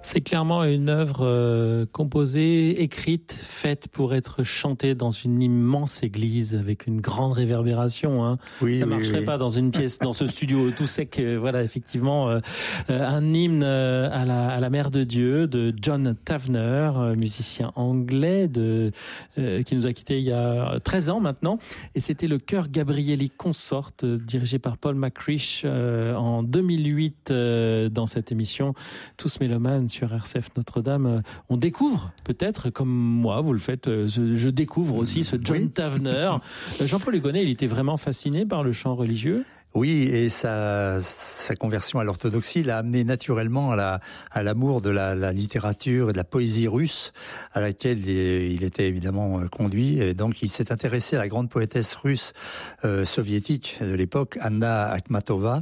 C'est clairement une œuvre composée, écrite, faite pour être chantée dans une immense église avec une grande réverbération. Hein. Oui, ça marcherait pas dans une pièce, dans ce studio tout sec. Voilà, effectivement, un hymne à la Mère de Dieu de John Tavener, musicien anglais qui nous a quittés il y a 13 ans maintenant. Et c'était le chœur Gabrieli Consort, dirigé par Paul McCrish en 2008 dans cette émission Tous mélomanes sur RCF Notre-Dame. On découvre peut-être, comme moi, vous le faites, je découvre aussi ce John Tavener. Jean-Paul Hugonnet, il était vraiment fasciné par le chant religieux. Oui, et sa conversion à l'orthodoxie l'a amené naturellement à l'amour de la littérature et de la poésie russe, à laquelle il était évidemment conduit. Et donc, il s'est intéressé à la grande poétesse russe soviétique de l'époque, Anna Akhmatova,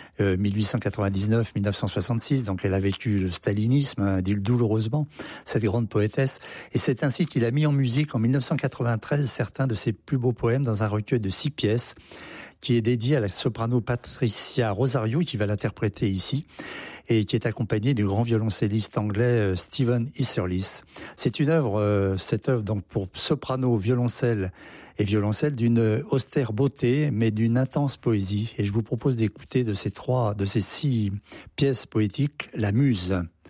1899-1966. Donc, elle a vécu le stalinisme, douloureusement, cette grande poétesse. Et c'est ainsi qu'il a mis en musique, en 1993, certains de ses plus beaux poèmes dans un recueil de 6 pièces, qui est dédié à la soprano Patricia Rosario, qui va l'interpréter ici, et qui est accompagnée du grand violoncelliste anglais Stephen Isserlis. C'est une œuvre, cette œuvre donc pour soprano, violoncelle et violoncelle, d'une austère beauté, mais d'une intense poésie. Et je vous propose d'écouter de ces 6 pièces poétiques, La Muse.